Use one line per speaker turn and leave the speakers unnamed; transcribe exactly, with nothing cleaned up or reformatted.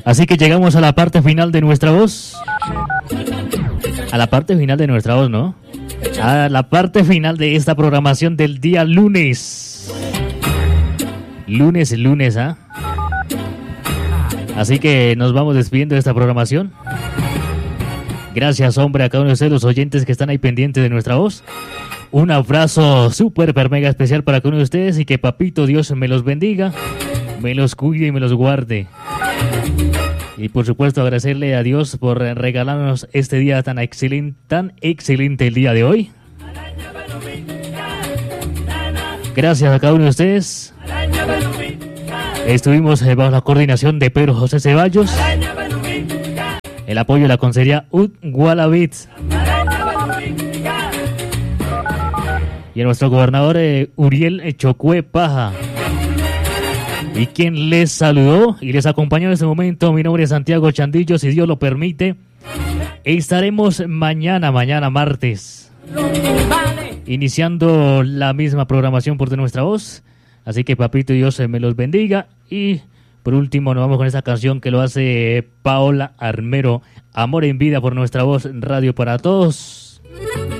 Así que llegamos a la parte final de nuestra voz. A la parte final de nuestra voz, ¿no? A la parte final de esta programación del día lunes. Lunes, lunes, ¿ah? Así que nos vamos despidiendo de esta programación. Gracias, hombre, a cada uno de ustedes, los oyentes que están ahí pendientes de nuestra voz. Un abrazo súper, hiper, mega especial para cada uno de ustedes y que Papito Dios me los bendiga, me los cuide y me los guarde. Y por supuesto agradecerle a Dios por regalarnos este día tan excelente, tan excelente el día de hoy. Gracias a cada uno de ustedes. Estuvimos bajo la coordinación de Pedro José Ceballos, el apoyo de la Consejería U D Gualavit y a nuestro gobernador eh, Uriel Chocue Paja. Y quien les saludó y les acompañó en este momento, mi nombre es Santiago Chandillo, si Dios lo permite. Estaremos mañana, mañana martes, iniciando la misma programación por de nuestra voz. Así que Papito Dios me los bendiga. Y por último nos vamos con esta canción que lo hace Paola Armero, Amor en Vida por nuestra voz, Radio para Todos.